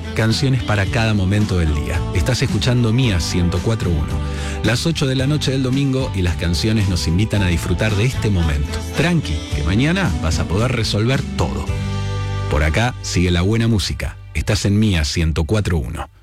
canciones para cada momento del día. Estás escuchando Mía 104.1. Las 8 de la noche del domingo y las canciones nos invitan a disfrutar de este momento. Tranqui, que mañana vas a poder resolver todo. Por acá sigue la buena música. Estás en Mía 104.1.